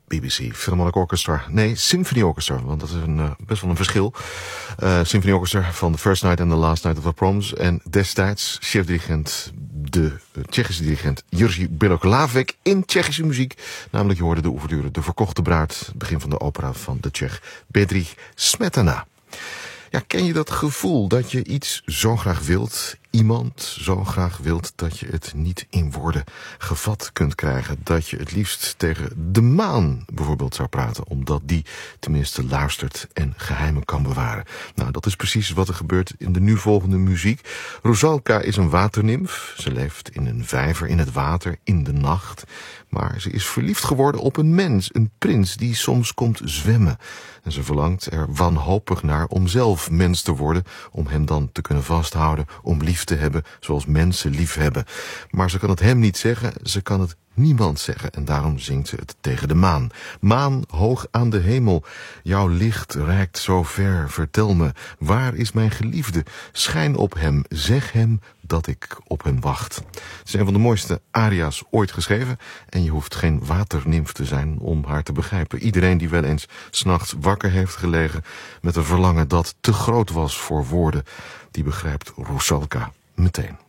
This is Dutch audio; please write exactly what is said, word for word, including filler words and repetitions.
B B C Philharmonic Orchestra. Nee, Symphony Orchestra, want dat is een, uh, best wel een verschil. Uh, Symphony Orchestra van The First Night and the Last Night of the Proms. En destijds chefdirigent, de Tsjechische dirigent Jiří Bělohlávek in Tsjechische muziek. Namelijk, je hoorde de ouverture De Verkochte Bruid, begin van de opera van de Tsjech Bedřich Smetana. Ja, ken je dat gevoel dat je iets zo graag wilt, iemand zo graag wilt, dat je het niet in woorden gevat kunt krijgen? Dat je het liefst tegen de maan bijvoorbeeld zou praten, omdat die tenminste luistert en geheimen kan bewaren. Nou, dat is precies wat er gebeurt in de nu volgende muziek. Rusalka is een waternimf. Ze leeft in een vijver in het water in de nacht. Maar ze is verliefd geworden op een mens, een prins die soms komt zwemmen. En ze verlangt er wanhopig naar om zelf mens te worden, om hem dan te kunnen vasthouden, om lief te hebben zoals mensen lief hebben. Maar ze kan het hem niet zeggen, ze kan het niemand zeggen en daarom zingt ze het tegen de maan. Maan hoog aan de hemel, jouw licht reikt zo ver, vertel me, waar is mijn geliefde? Schijn op hem, zeg hem dat ik op hem wacht. Het is een van de mooiste aria's ooit geschreven en je hoeft geen waternimf te zijn om haar te begrijpen. Iedereen die wel eens 's nachts wakker heeft gelegen met een verlangen dat te groot was voor woorden, die begrijpt Rusalka meteen.